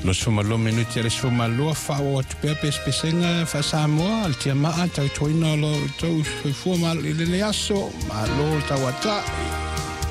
Lo sumalo minuti le sumalo fa o te pespesenga fa Samoa al tia maa tau toina lo tau fuama le aso ma lo tawata